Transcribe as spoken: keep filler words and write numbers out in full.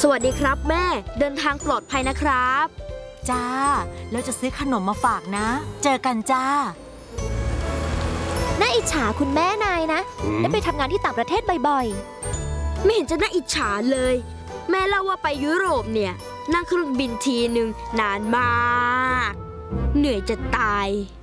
สวัสดีครับแม่เดินทางปลอดภัยนะครับจ้าแล้วจะซื้อขนมมาฝากนะเจอกันจ้าน่าอิจฉาคุณแม่นายนะได้ไปทำงานที่ต่างประเทศบ่อยๆไม่เห็นจะน่าอิจฉาเลยแม่เล่าว่าไปยุโรปเนี่ยนั่งเครื่องบินทีหนึ่งนานมากเหนื่อยจะตาย